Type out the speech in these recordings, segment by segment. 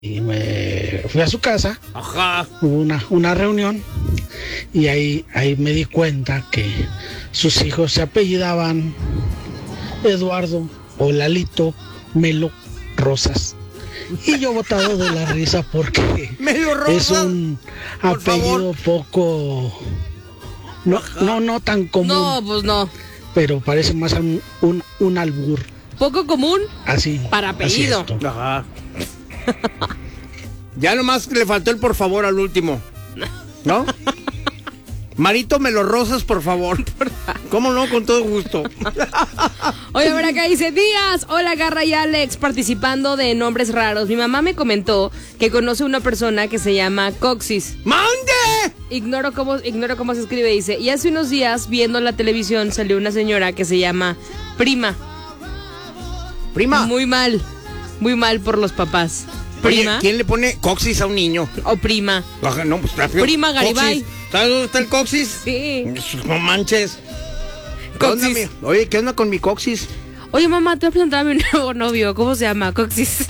y me fui a su casa. Ajá. Hubo una reunión y ahí me di cuenta que sus hijos se apellidaban Eduardo o Lalito Melo Rosas. Y yo botado de la risa porque Melo Rosas, es un apellido poco... No tan común. No, pues no. Pero parece más un albur. Poco común Así. para apellido. Así es, Ajá. Ya nomás le faltó el por favor al último. ¿No? Marito Melo Rosas, por favor. ¿Cómo no? Con todo gusto. Oye, a ver, acá dice Díaz. Hola, Garra y Alex, participando de nombres raros. Mi mamá me comentó que conoce una persona que se llama Coxis. ¡Mande! Ignoro cómo se escribe, dice. Y hace unos días, viendo la televisión, salió una señora que se llama Prima. Prima. Muy mal por los papás. Prima. Oye, ¿quién le pone coxis a un niño? O prima. Ajá, no, pues, rápido. Prima Garibay. Coxis. ¿Sabes dónde está el coxis? Sí. No manches. ¿Qué onda, Coxis. Oye, ¿qué onda con mi coxis? Oye, mamá, te voy a presentar a mi nuevo novio. ¿Cómo se llama? Coxis.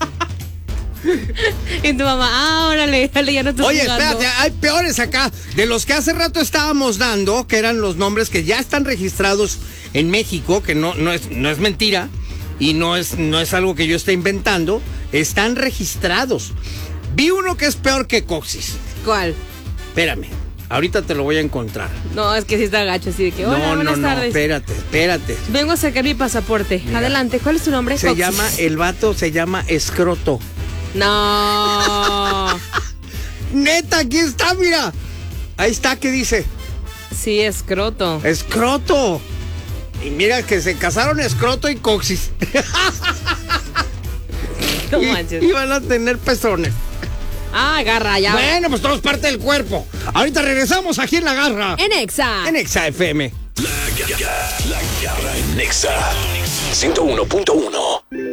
Y tu mamá, órale, ya no estás Oye, jugando. espérate, hay peores acá. De los que hace rato estábamos dando, que eran los nombres que ya están registrados en México, que no es mentira y no es algo que yo esté inventando, están registrados. Vi uno que es peor que coxis. ¿Cuál? Espérame, ahorita te lo voy a encontrar. No, es que sí está gacho, así de que, hola, buenas tardes. Espérate. Vengo a sacar mi pasaporte. Mira. Adelante, ¿cuál es tu nombre? Coxis. El vato se llama Escroto. No. Neta, aquí está, mira. Ahí está, ¿qué dice? Sí, escroto. Escroto. Y mira que se casaron Escroto y Coxis. No manches. Y van a tener pezones. Ah, Garra, ya. Bueno, pues todo es parte del cuerpo. Ahorita regresamos aquí en La Garra. En Exa. En Exa FM. La Garra en Nexa 101.1.